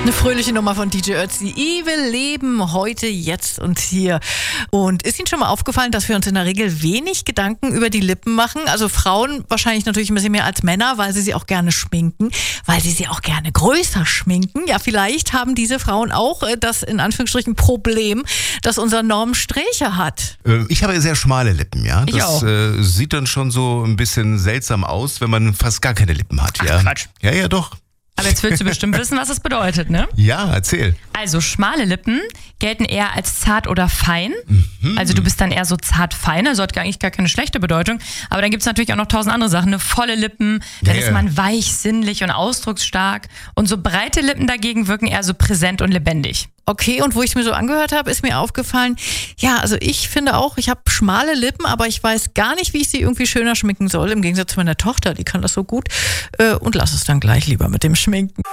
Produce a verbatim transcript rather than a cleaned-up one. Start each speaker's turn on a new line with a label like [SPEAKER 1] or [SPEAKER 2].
[SPEAKER 1] Eine fröhliche Nummer von D J Ötzi. Evil Leben heute, jetzt und hier. Und ist Ihnen schon mal aufgefallen, dass wir uns in der Regel wenig Gedanken über die Lippen machen? Also Frauen wahrscheinlich natürlich ein bisschen mehr als Männer, weil sie sie auch gerne schminken, weil sie sie auch gerne größer schminken. Ja, vielleicht haben diese Frauen auch das in Anführungsstrichen Problem, dass unser Norm Strähche hat.
[SPEAKER 2] Ich habe sehr schmale Lippen, ja.
[SPEAKER 1] Ich
[SPEAKER 2] das
[SPEAKER 1] auch.
[SPEAKER 2] Äh, sieht dann schon so ein bisschen seltsam aus, wenn man fast gar keine Lippen hat.
[SPEAKER 3] Ach,
[SPEAKER 2] ja.
[SPEAKER 3] Quatsch.
[SPEAKER 2] Ja, ja, doch.
[SPEAKER 3] Aber jetzt willst du bestimmt wissen, was das bedeutet, ne?
[SPEAKER 2] Ja, erzähl.
[SPEAKER 3] Also schmale Lippen gelten eher als zart oder fein.
[SPEAKER 2] Mhm.
[SPEAKER 3] Also du bist dann eher so zart-fein, also hat eigentlich gar keine schlechte Bedeutung. Aber dann gibt es natürlich auch noch tausend andere Sachen. Eine volle Lippen, dann
[SPEAKER 2] Ja,
[SPEAKER 3] ist
[SPEAKER 2] ja.
[SPEAKER 3] man weich, sinnlich und ausdrucksstark. Und so breite Lippen dagegen wirken eher so präsent und lebendig.
[SPEAKER 1] Okay, und wo ich es mir so angehört habe, ist mir aufgefallen, ja, also ich finde auch, ich habe schmale Lippen, aber ich weiß gar nicht, wie ich sie irgendwie schöner schminken soll. Im Gegensatz zu meiner Tochter, die kann das so gut. Äh, und lass es dann gleich lieber mit dem Schminken.